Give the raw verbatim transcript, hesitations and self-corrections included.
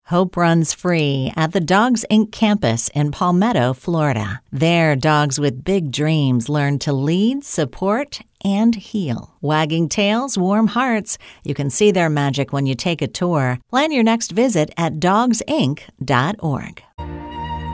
Hope runs free at the Dogs Incorporated campus in Palmetto, Florida. There, dogs with big dreams learn to lead, support, and heal. Wagging tails, warm hearts. You can see their magic when you take a tour. Plan your next visit at dogs inc dot org.